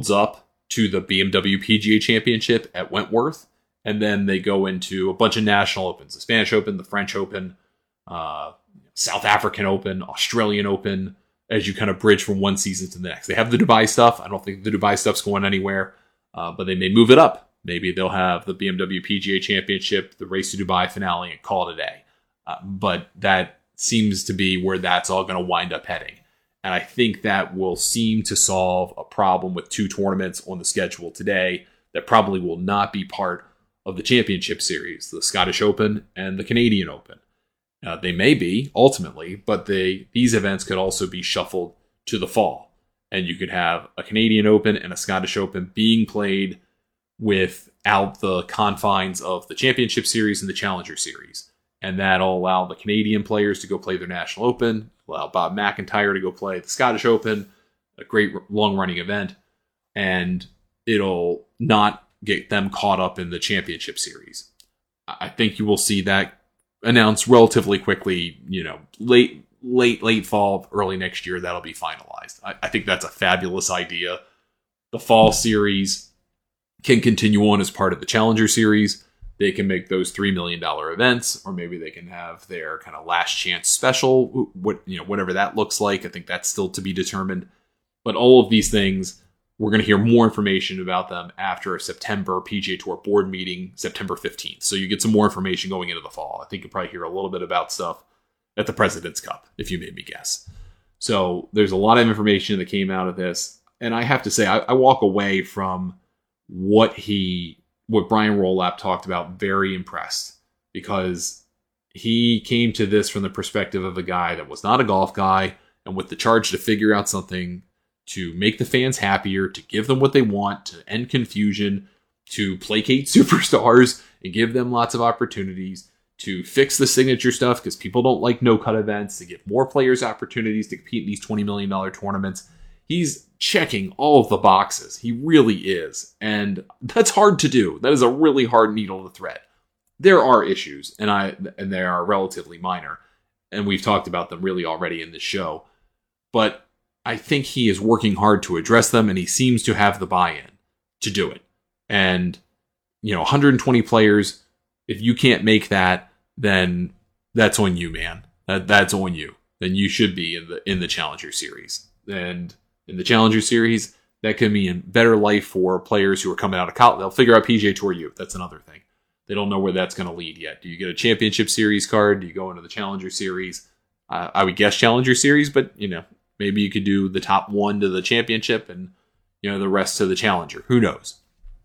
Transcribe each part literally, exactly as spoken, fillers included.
builds up to the B M W P G A Championship at Wentworth, and then they go into a bunch of national opens: the Spanish Open, the French Open, uh, South African Open, Australian Open, as you kind of bridge from one season to the next. They have the Dubai stuff. I don't think the Dubai stuff's going anywhere, uh, but they may move it up. Maybe they'll have the B M W P G A Championship, the Race to Dubai finale, and call it a day. Uh, but that seems to be where that's all going to wind up heading. And I think that will seem to solve a problem with two tournaments on the schedule today that probably will not be part of the championship series, the Scottish Open and the Canadian Open. Uh, they may be, ultimately, but they these events could also be shuffled to the fall. And you could have a Canadian Open and a Scottish Open being played without the confines of the championship series and the Challenger series. And that'll allow the Canadian players to go play their National Open, allow Bob McIntyre to go play the Scottish Open, a great long-running event, and it'll not get them caught up in the championship series. I think you will see that announced relatively quickly, you know, late, late, late fall, early next year, that'll be finalized. I, I think that's a fabulous idea. The fall series can continue on as part of the Challenger series. They can make those three million dollars events, or maybe they can have their kind of last chance special, what, you know, whatever that looks like. I think that's still to be determined. But all of these things, we're going to hear more information about them after a September P G A Tour board meeting, September fifteenth. So you get some more information going into the fall. I think you'll probably hear a little bit about stuff at the President's Cup, if you made me guess. So there's a lot of information that came out of this. And I have to say, I, I walk away from what he, what Brian Rolapp talked about very impressed, because he came to this from the perspective of a guy that was not a golf guy, and with the charge to figure out something to make the fans happier, to give them what they want, to end confusion, to placate superstars and give them lots of opportunities, to fix the signature stuff because people don't like no-cut events, to give more players opportunities to compete in these twenty million dollars tournaments. He's checking all of the boxes. He really is. And that's hard to do. That is a really hard needle to thread. There are issues, and I and they are relatively minor. And we've talked about them really already in this show. But I think he is working hard to address them, and he seems to have the buy-in to do it. And, you know, one hundred twenty players, if you can't make that, then that's on you, man. That that's on you. Then you should be in the in the Challenger Series. And in the Challenger Series, that could mean better life for players who are coming out of college. They'll figure out P G A Tour youth. That's another thing. They don't know where that's going to lead yet. Do you get a Championship Series card? Do you go into the Challenger Series? Uh, I would guess Challenger Series, but, you know, maybe you could do the top one to the championship and, you know, the rest to the Challenger. Who knows?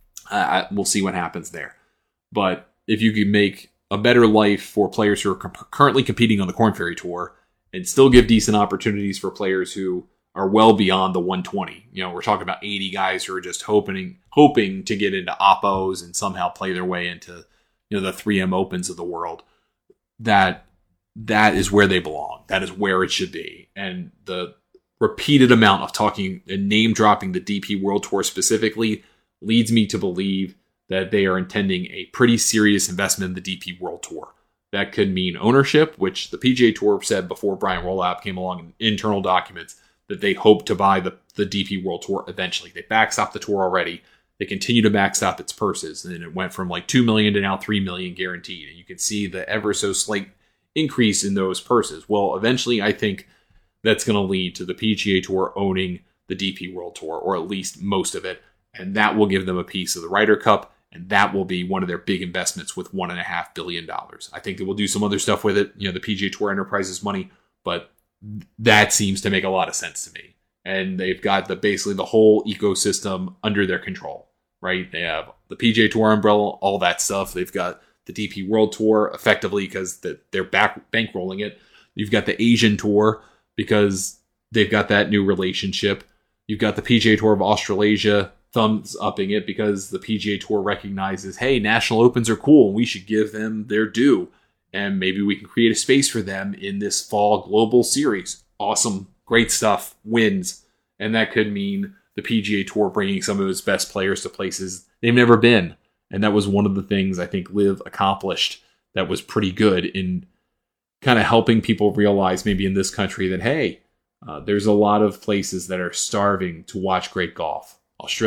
Uh, we'll see what happens there. But if you can make a better life for players who are comp- currently competing on the Korn Ferry Tour and still give decent opportunities for players who are well beyond the one twenty. You know, we're talking about eighty guys who are just hoping hoping to get into Oppos and somehow play their way into, you know, the three M Opens of the world. That that is where they belong. That is where it should be. And the repeated amount of talking and name dropping the D P World Tour specifically leads me to believe that they are intending a pretty serious investment in the D P World Tour. That could mean ownership, which the P G A Tour said before Brian Rolapp came along in internal documents that they hope to buy the, the D P World Tour eventually. They backstop the tour already. They continue to backstop its purses. And it went from like two million dollars to now three million dollars guaranteed. And you can see the ever so slight increase in those purses. Well, eventually I think that's going to lead to the P G A Tour owning the D P World Tour, or at least most of it. And that will give them a piece of the Ryder Cup. And that will be one of their big investments with one and a half billion dollars. I think they will do some other stuff with it. You know, the P G A Tour Enterprises money, but that seems to make a lot of sense to me. And they've got the basically the whole ecosystem under their control, right? They have the P G A Tour umbrella, all that stuff. They've got the D P World Tour effectively because the, they're back bankrolling it. You've got the Asian Tour because they've got that new relationship. You've got the P G A Tour of Australasia thumbs upping it because the P G A Tour recognizes, hey, national opens are cool and we should give them their due. And maybe we can create a space for them in this fall global series. Awesome. Great stuff. Wins. And that could mean the P G A Tour bringing some of its best players to places they've never been. And that was one of the things I think Liv accomplished that was pretty good in kind of helping people realize maybe in this country that, hey, uh, there's a lot of places that are starving to watch great golf. Australia